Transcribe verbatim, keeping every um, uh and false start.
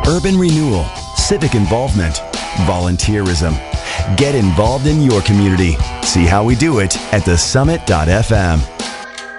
urban renewal, civic involvement, volunteerism. Get involved in your community. See how we do it at the summit dot f m.